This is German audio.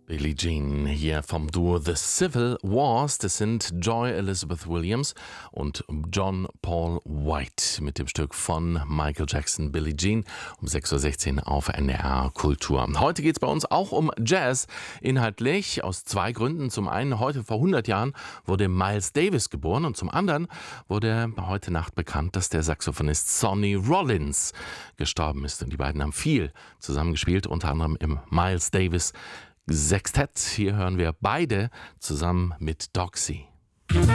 Billie Jean hier vom Duo The Civil Wars. Das sind Joy Elizabeth Williams und John Paul White mit dem Stück von Michael Jackson, Billie Jean, um 6:16 Uhr auf NDR Kultur. Heute geht es bei uns auch um Jazz, inhaltlich aus zwei Gründen. Zum einen, heute vor 100 Jahren wurde Miles Davis geboren und zum anderen wurde heute Nacht bekannt, dass der Saxophonist Sonny Rollins gestorben ist. Und die beiden haben viel zusammengespielt, unter anderem im Miles Davis Sextett. Hier hören wir beide zusammen mit Doxy.